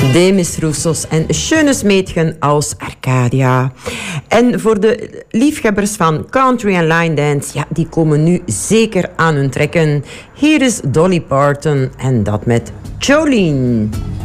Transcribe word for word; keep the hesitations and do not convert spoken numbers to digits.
Demis Roussos en Schönes Mädchen aus Arcadia. En voor de liefhebbers van country en line dance, ja, die komen nu zeker aan hun trekken. Hier is Dolly Parton en dat met Jolene.